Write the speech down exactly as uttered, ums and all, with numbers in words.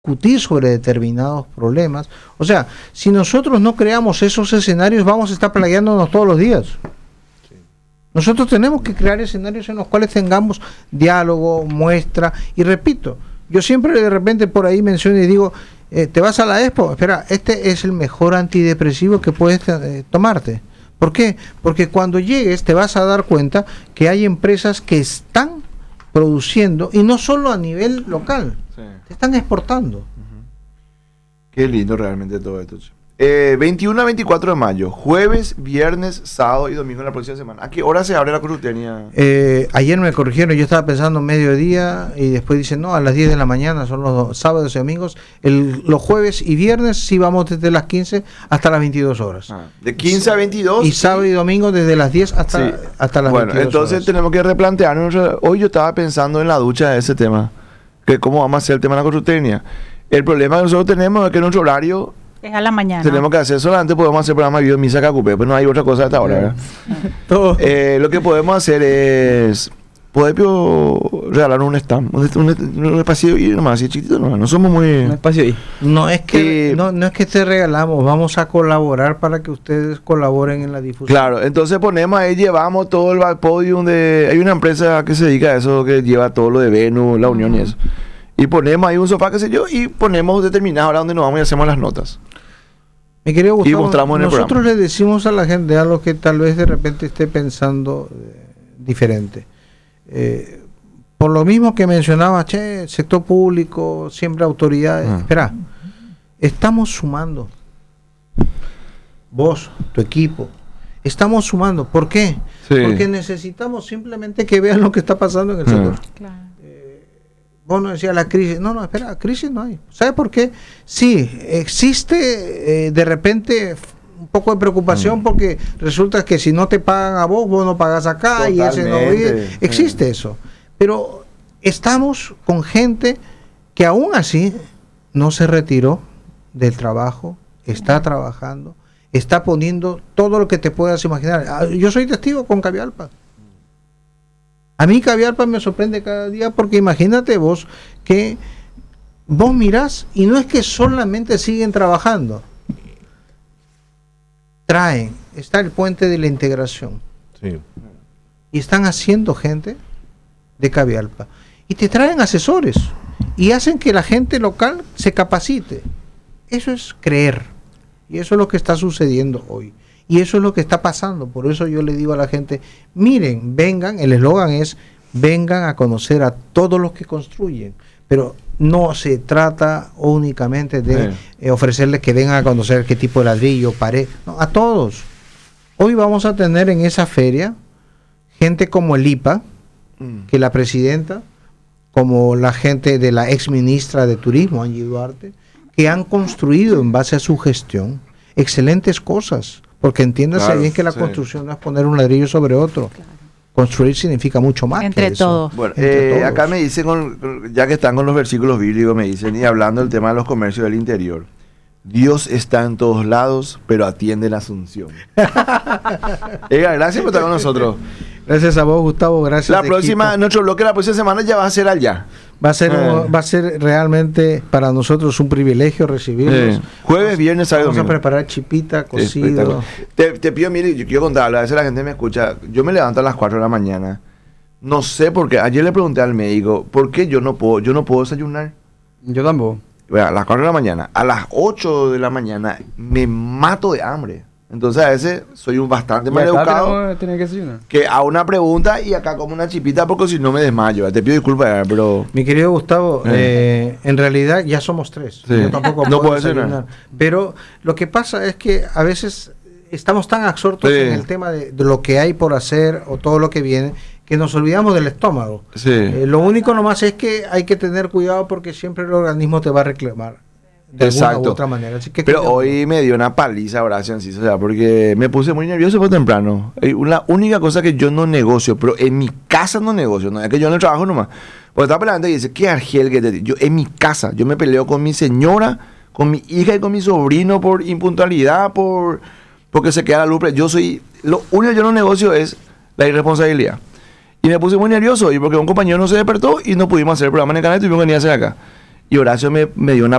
discutir sobre determinados problemas. O sea, si nosotros no creamos esos escenarios, vamos a estar playándonos todos los días. Sí. Nosotros tenemos que crear escenarios en los cuales tengamos diálogo, muestra, y repito, yo siempre de repente por ahí menciono y digo, eh, te vas a la Expo, espera, este es el mejor antidepresivo que puedes eh, tomarte. ¿Por qué? Porque cuando llegues te vas a dar cuenta que hay empresas que están produciendo, y no solo a nivel local, sí. Te están exportando. Uh-huh. Qué lindo realmente todo esto. Eh, veintiuno a veinticuatro de mayo, jueves, viernes, sábado y domingo en la próxima semana. ¿A qué hora se abre la Corruptenia? Eh, ayer me corrigieron, yo estaba pensando mediodía y después dicen, no, a las diez de la mañana, son los sábados y domingos. El, los jueves y viernes sí vamos desde las quince hasta las veintidós horas. Ah, de quince a veintidós. Y sábado y domingo desde las diez hasta, sí. hasta las bueno, veintidós entonces horas. Tenemos que replantearnos. Hoy yo estaba pensando en la ducha de ese tema, que cómo vamos a hacer el tema de la Corruptenia. El problema que nosotros tenemos es que nuestro horario es a la mañana. Tenemos que hacer solamente, podemos hacer programa de video en Misa Cacupé, pues no hay otra cosa hasta ahora, ¿verdad? eh, lo que podemos hacer es poder regalar un stand, un, un, un espacio y nomás, así chiquitito, no, no somos muy... Un espacio ahí. No es que, eh, no, no es que te regalamos, vamos a colaborar para que ustedes colaboren en la difusión. Claro, entonces ponemos ahí, llevamos todo el podium de... Hay una empresa que se dedica a eso, que lleva todo lo de Venus, la Unión uh-huh. y eso. Y ponemos ahí un sofá, qué sé yo, y ponemos determinado ahora donde nos vamos y hacemos las notas. Mi querido Gustavo, y mostramos en el nosotros programa. Le decimos a la gente algo que tal vez de repente esté pensando eh, diferente. Eh, por lo mismo que mencionaba, che, sector público, siempre autoridades. Ah. Espera, estamos sumando. Vos, tu equipo, estamos sumando. ¿Por qué? Sí. Porque necesitamos simplemente que vean lo que está pasando en el sector. Ah. Claro. Vos no decías la crisis, no, no, espera, crisis no hay. ¿Sabe por qué? Sí, existe eh, de repente un poco de preocupación mm. porque resulta que si no te pagan a vos, vos no pagas acá. Totalmente. Y ese no vive. Existe mm. eso. Pero estamos con gente que aún así no se retiró del trabajo, está mm. trabajando, está poniendo todo lo que te puedas imaginar. Yo soy testigo con Cabialpa. A mí Cabialpa me sorprende cada día porque imagínate vos que vos mirás y no es que solamente siguen trabajando. Traen, está el puente de la integración. Sí. Y están haciendo gente de Cabialpa. Y te traen asesores y hacen que la gente local se capacite. Eso es creer. Y eso es lo que está sucediendo hoy. Y eso es lo que está pasando. Por eso yo le digo a la gente, miren, vengan, el eslogan es, vengan a conocer a todos los que construyen. Pero no se trata únicamente de sí. eh, ofrecerles que vengan a conocer qué tipo de ladrillo, pared. No, a todos. Hoy vamos a tener en esa feria gente como el I P A, mm. que la presidenta, como la gente de la ex ministra de Turismo, Angie Duarte, que han construido en base a su gestión excelentes cosas. Porque entiéndase claro, bien que la sí. construcción no es poner un ladrillo sobre otro. Claro. Construir significa mucho más entre que eso. Todos. Bueno, Entre eh, todos. Acá me dicen, con, ya que están con los versículos bíblicos, me dicen, y hablando del tema de los comercios del interior, Dios está en todos lados, pero atiende la Asunción. Ega, gracias por estar con nosotros. Gracias a vos, Gustavo. Gracias. La próxima, equipo. Nuestro bloque la próxima semana ya va a ser allá. Va a ser, eh. va a ser realmente para nosotros un privilegio recibirlos. Eh. Jueves, viernes, sábado. Vamos domingo. a preparar chipita, cocido. Te, te pido, mire, yo quiero contarle, a veces la gente me escucha. Yo me levanto a las cuatro de la mañana. No sé por qué. Ayer le pregunté al médico, ¿por qué yo no puedo, yo no puedo desayunar? Yo tampoco. Bueno, a las cuatro de la mañana. A las ocho de la mañana me mato de hambre. Entonces a veces soy un bastante mal educado. Tenés que desayunar. Que a una pregunta y acá como una chipita porque si no me desmayo. Te pido disculpas, pero... Mi querido Gustavo, eh. Eh, en realidad ya somos tres. Sí. Yo tampoco no puedo desayunar. desayunar. Pero lo que pasa es que a veces estamos tan absortos sí. en el tema de, de lo que hay por hacer o todo lo que viene que nos olvidamos del estómago. Sí. Eh, lo único nomás es que hay que tener cuidado porque siempre el organismo te va a reclamar. De Exacto. alguna u otra manera. Así que pero cuidado. Hoy me dio una paliza Horacio Enciso, o sea, porque me puse muy nervioso por temprano. La única cosa que yo no negocio, pero en mi casa no negocio, no es que yo en el trabajo nomás. Porque estaba peleando y dice, ¿qué argel que te Yo en mi casa, yo me peleo con mi señora, con mi hija y con mi sobrino por impuntualidad, por porque se queda la luz. Yo soy, lo único que yo no negocio es la irresponsabilidad. Y me puse muy nervioso y porque un compañero no se despertó y no pudimos hacer el programa en el canal y tuvimos que venir a hacer acá. Y Horacio me, me dio una